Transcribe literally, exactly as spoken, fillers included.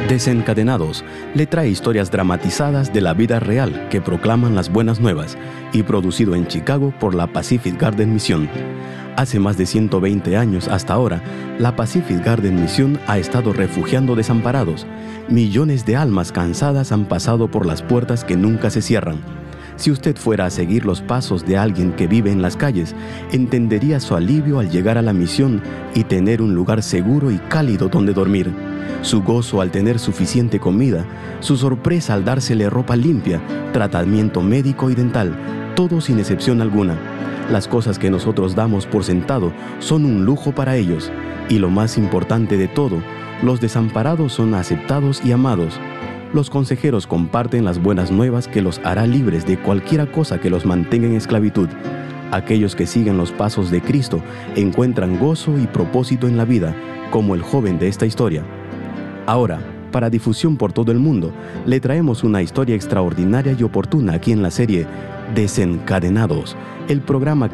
Desencadenados le trae historias dramatizadas de la vida real que proclaman las buenas nuevas y producido en Chicago por la Pacific Garden Mission. Hace más de ciento veinte años hasta ahora, la Pacific Garden Mission ha estado refugiando desamparados. Millones de almas cansadas han pasado por las puertas que nunca se cierran. Si usted fuera a seguir los pasos de alguien que vive en las calles, entendería su alivio al llegar a la misión y tener un lugar seguro y cálido donde dormir. Su gozo al tener suficiente comida, su sorpresa al dársele ropa limpia, tratamiento médico y dental, todo sin excepción alguna. Las cosas que nosotros damos por sentado son un lujo para ellos. Y lo más importante de todo, los desamparados son aceptados y amados. Los consejeros comparten las buenas nuevas que los hará libres de cualquier cosa que los mantenga en esclavitud. Aquellos que siguen los pasos de Cristo encuentran gozo y propósito en la vida, como el joven de esta historia. Ahora, para difusión por todo el mundo, le traemos una historia extraordinaria y oportuna aquí en la serie Desencadenados, el programa